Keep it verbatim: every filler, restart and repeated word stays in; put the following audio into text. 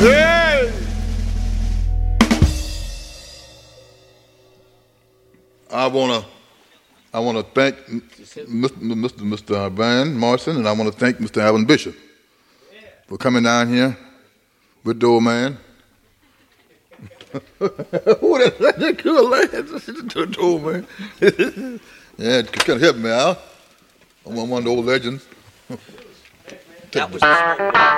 Hey! I wanna, I wanna thank Mister Mister Mister Van Morrison, and I wanna thank Mister Alvin Bishop for coming down here with the old man. Who that? That good lad, the old man. Yeah, it kind of help me out. I'm one of the old legends. That was